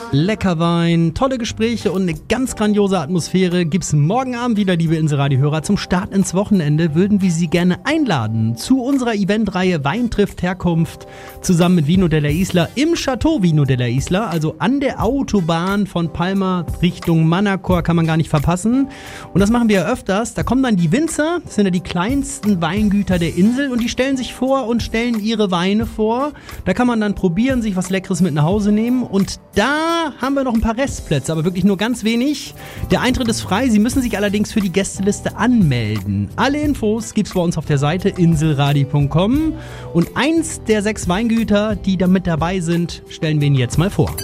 lecker Wein, tolle Gespräche und eine ganz grandiose Atmosphäre gibt's morgen Abend wieder, liebe Inselradio-Hörer. Zum Start ins Wochenende würden wir Sie gerne einladen zu unserer Eventreihe Wein trifft Herkunft zusammen mit Vino de la Isla im Chateau Vino de la Isla, also an der Autobahn von Palma Richtung Manacor, kann man gar nicht verpassen. Und das machen wir ja öfters. Da kommen dann die Winzer, das sind ja die kleinsten Weingüter der Insel und die stellen sich vor und stellen ihre Weine vor. Da kann man dann probieren, sich was Leckeres mit nach Hause nehmen und da haben wir noch ein paar Restplätze, aber wirklich nur ganz wenig. Der Eintritt ist frei, Sie müssen sich allerdings für die Gästeliste anmelden. Alle Infos gibt's bei uns auf der Seite inselradio.com und eins der 6 Weingüter, die da mit dabei sind, stellen wir Ihnen jetzt mal vor.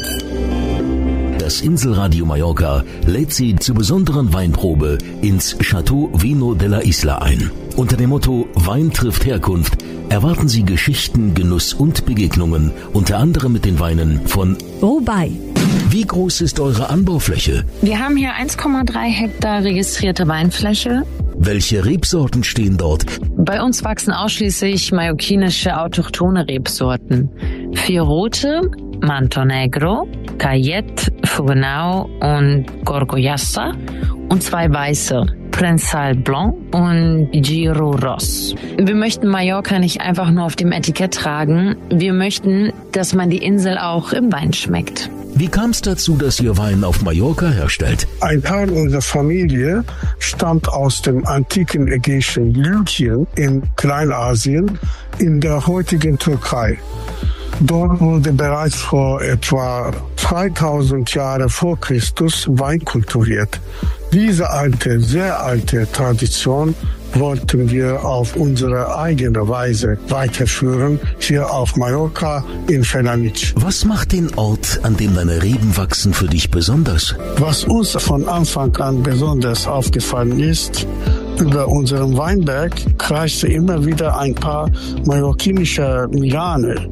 Das Inselradio Mallorca lädt Sie zur besonderen Weinprobe ins Chateau Vino de la Isla ein. Unter dem Motto Wein trifft Herkunft erwarten Sie Geschichten, Genuss und Begegnungen, unter anderem mit den Weinen von Rubai. Wie groß ist eure Anbaufläche? Wir haben hier 1,3 Hektar registrierte Weinfläche. Welche Rebsorten stehen dort? Bei uns wachsen ausschließlich mallorquinische autochthone Rebsorten. 4 rote, Manto Negro, Cayet, Fugenau und Gorgoyassa und 2 weiße, Prensal Blanc und Giro Ross. Wir möchten Mallorca nicht einfach nur auf dem Etikett tragen. Wir möchten, dass man die Insel auch im Wein schmeckt. Wie kam es dazu, dass ihr Wein auf Mallorca herstellt? Ein Teil unserer Familie stammt aus dem antiken ägäischen Lykien in Kleinasien in der heutigen Türkei. Dort wurde bereits vor etwa 2000 Jahren vor Christus Wein kultiviert. Diese alte, sehr alte Tradition wollten wir auf unsere eigene Weise weiterführen, hier auf Mallorca in Felanitx. Was macht den Ort, an dem deine Reben wachsen, für dich besonders? Was uns von Anfang an besonders aufgefallen ist, über unserem Weinberg kreiste immer wieder ein paar mallorquinische Milane.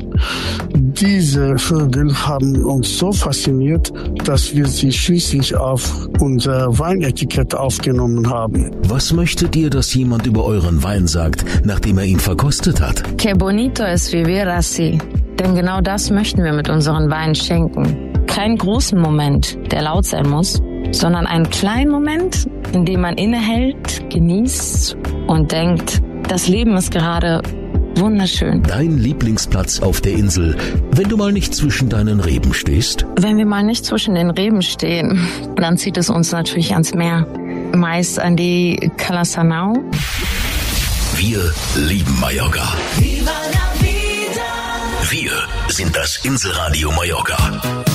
Diese Vögel haben uns so fasziniert, dass wir sie schließlich auf unser Weinetikett aufgenommen haben. Was möchtet ihr, dass jemand über euren Wein sagt, nachdem er ihn verkostet hat? Que bonito es vivir así. Denn genau das möchten wir mit unseren Weinen schenken. Keinen großen Moment, der laut sein muss, sondern einen kleinen Moment, in dem man innehält, genießt und denkt, das Leben ist gerade wunderschön. Dein Lieblingsplatz auf der Insel, wenn du mal nicht zwischen deinen Reben stehst? Wenn wir mal nicht zwischen den Reben stehen, dann zieht es uns natürlich ans Meer. Meist an die Cala Sanau. Wir lieben Mallorca. Wir sind das Inselradio Mallorca.